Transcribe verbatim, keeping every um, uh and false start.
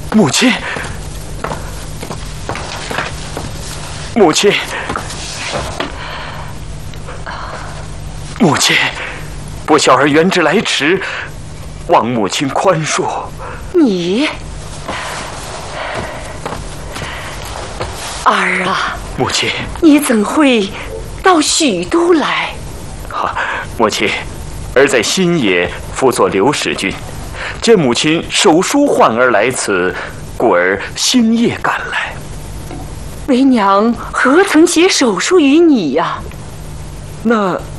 母亲，母亲，母亲，不孝儿原之来迟，望母亲宽恕。 你，儿啊， 母亲， 你怎会到许都来？ 啊，母亲，儿在新野辅佐刘使君。 见母亲手书唤儿来此，故而星夜赶来。 为娘何曾写手书于你呀、啊？ 那